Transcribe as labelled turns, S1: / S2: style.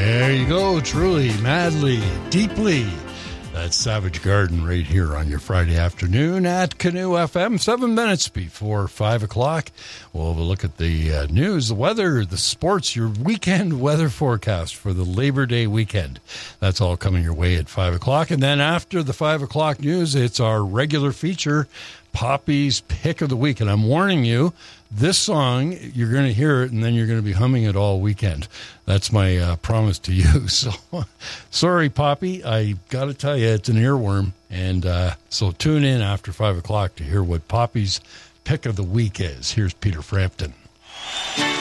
S1: There you go, truly, madly, deeply. That's Savage Garden right here on your Friday afternoon at Canoe FM. 7 minutes before 5 o'clock. We'll have a look at the news, the weather, the sports, your weekend weather forecast for the Labor Day weekend. That's all coming your way at 5 o'clock. And then after the 5 o'clock news, it's our regular feature, Poppy's Pick of the Week. And I'm warning you, this song, you're going to hear it, and then you're going to be humming it all weekend. That's my promise to you. So, sorry, Poppy. I got to tell you, it's an earworm. And so tune in after 5 o'clock to hear what Poppy's Pick of the Week is. Here's Peter Frampton.